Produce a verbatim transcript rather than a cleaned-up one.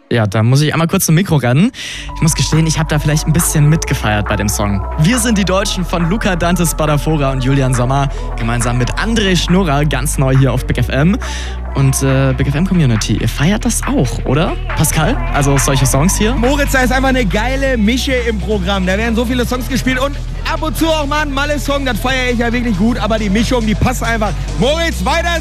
Ja, da muss ich einmal kurz zum Mikro rennen. Ich muss gestehen, ich habe da vielleicht ein bisschen mitgefeiert bei dem Song. Wir sind die Deutschen von Luca Dante Spadafora und Julian Sommer, gemeinsam mit André Schnurrer, ganz neu hier auf Big F M. Und äh, Big F M Community, ihr feiert das auch, oder? Pascal, also solche Songs hier? Moritz, da ist einfach eine geile Mische im Programm. Da werden so viele Songs gespielt und ab und zu auch mal ein Malle-Song, das feiere ich ja wirklich gut. Aber die Mischung, die passt einfach. Moritz, weiter